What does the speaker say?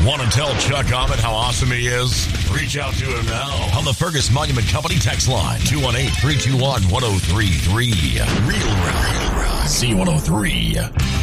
Want to tell Chuck Ahmed how awesome he is? Reach out to him now on the Fergus Monument Company text line, 218-321-1033. Real Rock, C103.